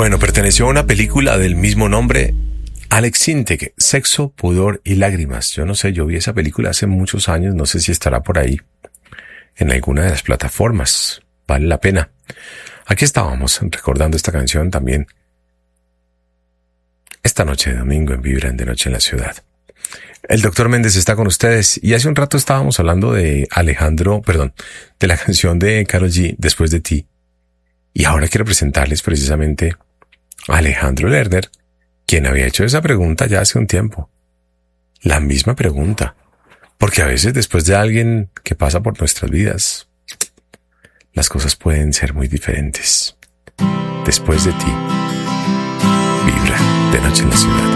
Bueno, perteneció a una película del mismo nombre, Alex Sintek, Sexo, Pudor y Lágrimas. Yo no sé, yo vi esa película hace muchos años, no sé si estará por ahí en alguna de las plataformas. Vale la pena. Aquí estábamos recordando esta canción también esta noche de domingo en Vibra de Noche en la Ciudad. El Dr. Méndez está con ustedes y hace un rato estábamos hablando de de la canción de Karol G, Después de ti. Y ahora quiero presentarles precisamente a Alejandro Lerner, quien había hecho esa pregunta ya hace un tiempo. La misma pregunta. Porque a veces después de alguien que pasa por nuestras vidas, las cosas pueden ser muy diferentes. Después de ti. Vibra de Noche en la Ciudad.